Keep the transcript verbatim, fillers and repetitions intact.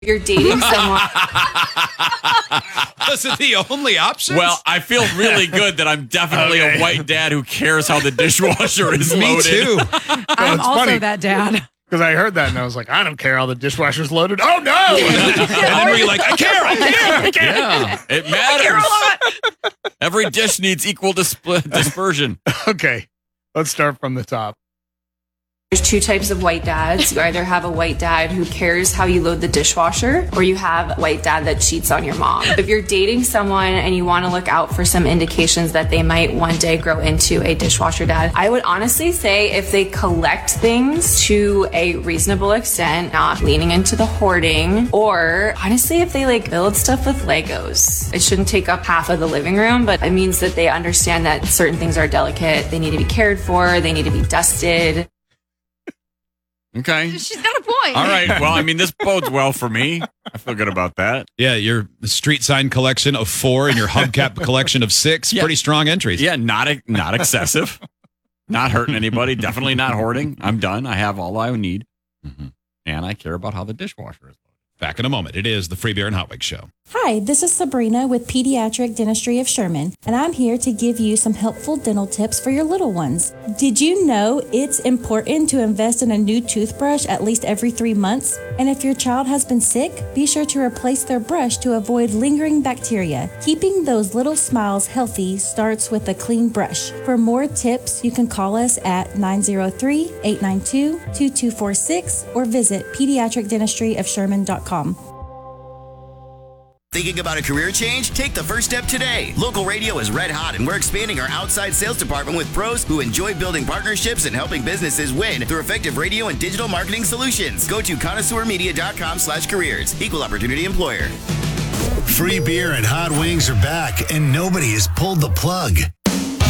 You're dating someone. Was it the only option? Well, I feel really good that I'm definitely Okay. a white dad who cares how the dishwasher is Me loaded. too. I'm it's also funny. that dad. Because I heard that and I was like, I don't care how the dishwasher's loaded. Oh, no. And then were you like, I care, I care, I care. Yeah, it matters. Every dish needs equal disp- dispersion. Okay. Let's start from the top. There's two types of white dads. You either have a white dad who cares how you load the dishwasher, or you have a white dad that cheats on your mom. If you're dating someone and you want to look out for some indications that they might one day grow into a dishwasher dad, I would honestly say if they collect things to a reasonable extent, not leaning into the hoarding, or honestly, if they like build stuff with Legos. It shouldn't take up half of the living room, but it means that they understand that certain things are delicate. They need to be cared for. They need to be dusted. Okay. She's got a point. All right. Well, I mean, this bodes well for me. I feel good about that. Yeah, your street sign collection of four and your hubcap collection of six. Yeah. Pretty strong entries. Yeah, not not excessive. Not hurting anybody. Definitely not hoarding. I'm done. I have all I need. Mm-hmm. And I care about how the dishwasher is loaded. Back in a moment. It is the Free Beer and Hot Wings Show. Hi, this is Sabrina with Pediatric Dentistry of Sherman, and I'm here to give you some helpful dental tips for your little ones. Did you know it's important to invest in a new toothbrush at least every three months? And if your child has been sick, be sure to replace their brush to avoid lingering bacteria. Keeping those little smiles healthy starts with a clean brush. For more tips, you can call us at nine zero three, eight nine two, two two four six or visit pediatric dentistry of sherman dot com. Thinking about a career change? Take the first step today. Local radio is red hot, and we're expanding our outside sales department with pros who enjoy building partnerships and helping businesses win through effective radio and digital marketing solutions. Go to connoisseur media dot com slash careers. Equal opportunity employer. Free beer and hot wings are back, and nobody has pulled the plug.